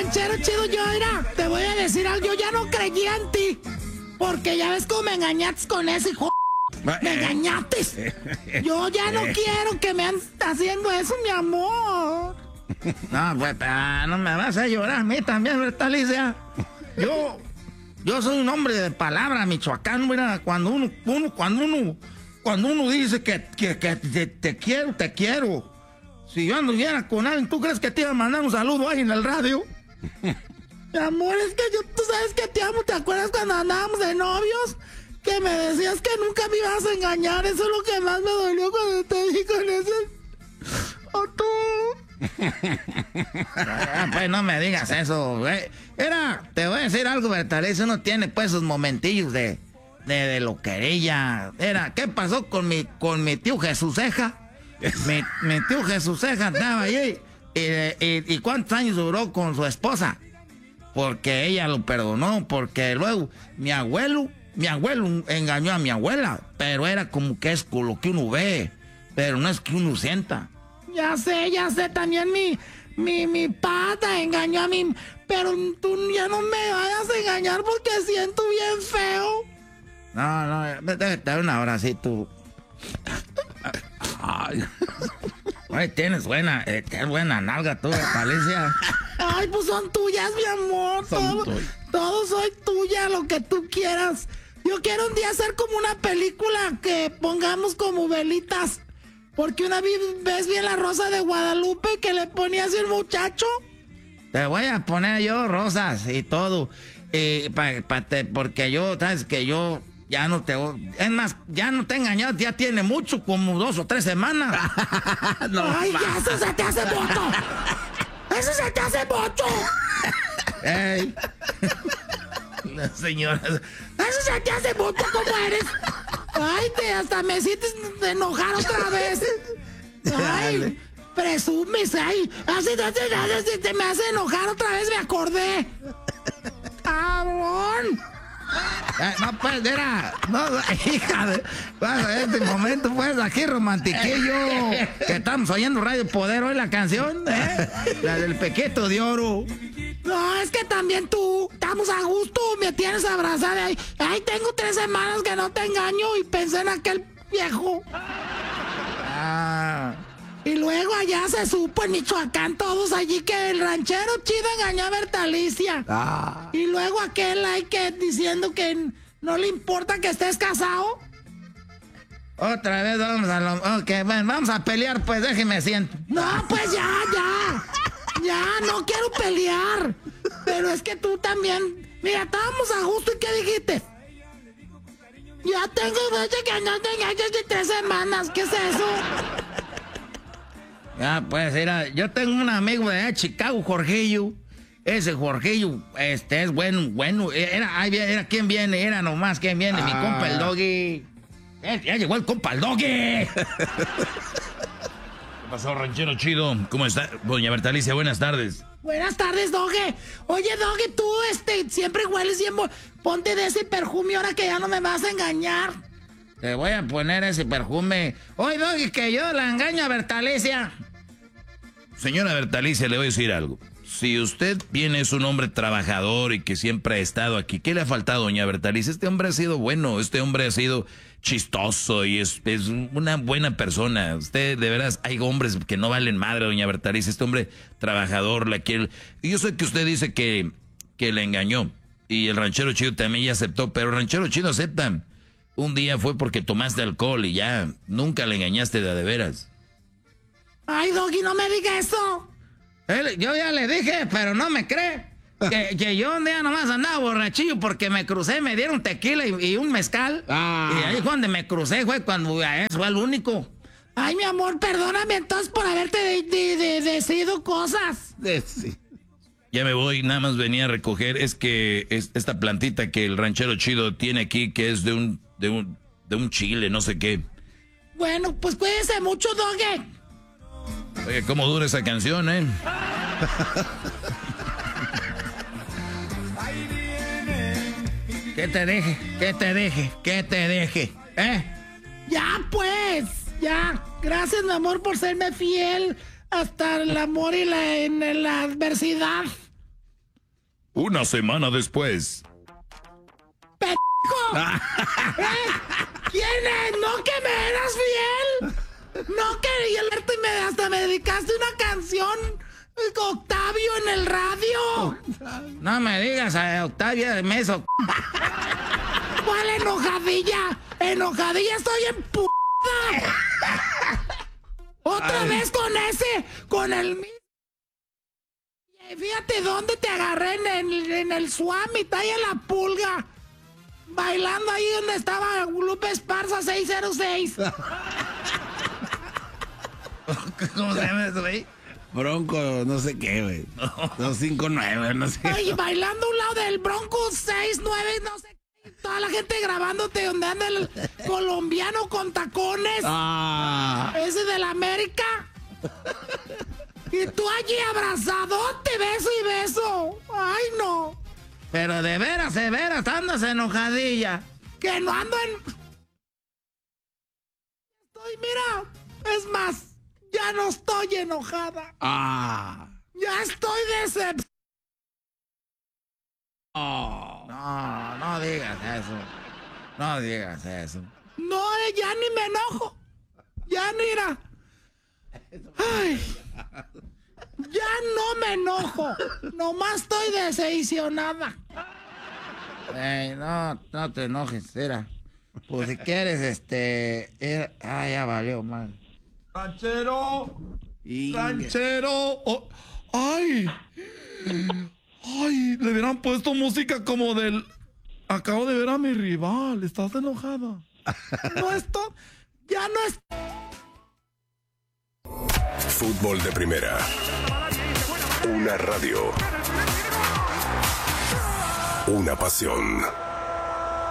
ranchero chido, te voy a decir algo, yo ya no creía en ti. Porque ya ves cómo me engañaste con ese hijo. Me engañaste. Yo ya no quiero que me andes haciendo eso, mi amor. No, pues, no me vas a llorar a mí también, ¿verdad, Alicia? Yo soy un hombre de palabra, Michoacán, mira, cuando uno dice que te quiero. Si yo anduviera con alguien, ¿tú crees que te iba a mandar un saludo ahí en el radio? Mi amor, es que tú sabes que te amo. ¿Te acuerdas cuando andábamos de novios? Que me decías que nunca me ibas a engañar. Eso es lo que más me dolió cuando te vi con ese... ¿O tú? Pues no me digas eso, güey. Te voy a decir algo, Bertalicia. Uno tiene pues sus momentillos de loquerilla. ¿Qué pasó con mi tío Jesús Ceja? Mi tío Jesús Ceja andaba ahí. ¿Y cuántos años duró con su esposa? Porque ella lo perdonó. Porque luego mi abuelo engañó a mi abuela. Pero era como que es lo que uno ve. Pero no es que uno sienta. Ya sé, también mi pata engañó a mí, pero tú ya no me vayas a engañar porque siento bien feo. No, déjate dar un abracito. Ay, tienes buena nalga tú, Alicia. Ay, pues son tuyas, mi amor. Todo soy tuya, lo que tú quieras. Yo quiero un día hacer como una película que pongamos como velitas. Porque una vez vi en La Rosa de Guadalupe que le ponía así el muchacho. Te voy a poner yo rosas y todo. Porque yo, sabes que yo ya no te... Es más, ya no te he engañado, ya tiene mucho, como 2 o 3 semanas. No, ay, ya, eso se te hace mucho. Eso se te hace mucho. Ey. La señora... Eso se te hace mucho, ¿cómo eres? Ay, hasta me hiciste enojar otra vez. Ay, presumes, ay. Así te me hace enojar otra vez, me acordé. Cabrón. No, pues, era... No, hija de... Este momento, pues, aquí romantiquillo. Que estamos oyendo Radio Poder hoy, la canción, la del Pequeto de Oro. No, es que también tú, estamos a gusto, me tienes abrazada ahí. Ay, tengo 3 semanas que no te engaño y pensé en aquel viejo. Y luego allá se supo en Michoacán todos allí que el ranchero chido engañó a Bertalicia. Y luego aquel hay que diciendo que no le importa que estés casado. Otra vez vamos a lo... Ok, bueno, vamos a pelear, pues déjeme siento. No, pues ya. Ya, no quiero pelear. Pero es que tú también... Mira, estábamos a gusto y ¿qué dijiste? Ya tengo noche que no te engañas de 3 semanas. ¿Qué es eso? Ya, pues, mira, yo tengo un amigo de Chicago, Jorgillo. Ese Jorgillo, es bueno. Era quien viene, era nomás quien viene, mi compa el Doggy. Ya llegó el compa el Doggy. ¿Qué pasó, ranchero chido? ¿Cómo está, doña Bertalicia? Buenas tardes. Buenas tardes, Doggy. Oye, Doggy, tú siempre hueles bien. Ponte de ese perfume ahora que ya no me vas a engañar. Te voy a poner ese perfume. Oye, Doggy, que yo la engaño a Bertalicia. Señora Bertalicia, le voy a decir algo. Si usted bien es un hombre trabajador y que siempre ha estado aquí, ¿qué le ha faltado, doña Bertalicia? Este hombre ha sido bueno, este hombre ha sido chistoso y es una buena persona. Usted, de veras, hay hombres que no valen madre, doña Bertalicia. Este hombre trabajador, la quiere. Y yo sé que usted dice que le engañó. Y el ranchero chido también ya aceptó, pero el ranchero chido acepta. Un día fue porque tomaste alcohol y ya, nunca le engañaste de veras. Ay, Doggy, no me diga eso. Yo ya le dije, pero no me cree. Que yo un día nomás andaba borrachillo porque me crucé, me dieron tequila y un mezcal. Y ahí cuando me crucé fue cuando eso fue el único. Ay, mi amor, perdóname entonces por haberte decidido cosas. Sí. Ya me voy, nada más venía a recoger. Es que esta plantita que el ranchero chido tiene aquí, que es de un chile, no sé qué. Bueno, pues cuídense mucho, Doggy. Oye, ¿cómo dura esa canción, ¿Qué te deje? Ya, pues, ya. Gracias, mi amor, por serme fiel hasta el amor y en la adversidad. Una semana después. ¡Pendejo! ¿Quién es? ¿No que me eras fiel? ¿No que hasta me dedicaste una canción, Octavio, en el radio? No me digas a Octavia de Meso. ¿Cuál enojadilla? Enojadilla, estoy en p***. Otra vez con el mismo. Fíjate dónde te agarré en el Summit, ahí en la Pulga. Bailando ahí donde estaba Lupe Esparza 606. ¿Cómo se llama eso, güey? Bronco, no sé qué, güey. 259, no sé. Ay, bailando a un lado del Bronco 69, no sé qué. Toda la gente grabándote donde anda el colombiano con tacones. Ese de la América. Y tú allí abrazadote, beso y beso. Ay, no. Pero de veras, andas enojadilla. Que no ando en... Mira, es más, ya no estoy enojada. Ya estoy decepcionada. No digas eso. No digas eso. No, ya ni me enojo. Ya ni era. Ay, ya no me enojo. Nomás estoy decepcionada. Ey, no te enojes, mira. Pues si quieres, ya valió, man. ¡Ranchero! ¡Ay! ¡Ay! Le hubieran puesto música como del... Acabo de ver a mi rival. ¿Estás enojada? Ya no es... Fútbol de Primera. Una radio. Una pasión.